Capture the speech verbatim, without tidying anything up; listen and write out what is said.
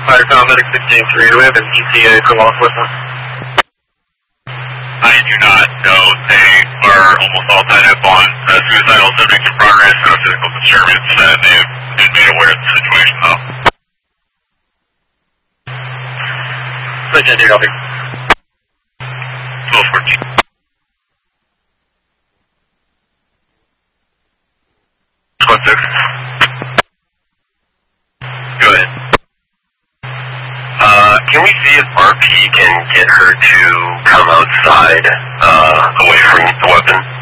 Fire Paramedic sixteen three, do we have an E T A for law enforcement? I do not know. They are almost all tied up on uh, suicidal subjects in progress and physical disturbance. Uh, they've been made aware of the situation, though. Section two, copy. twelve fourteen. Squad six. Go ahead. Uh, can we see if R P can get her to come outside, uh, away from the weapon?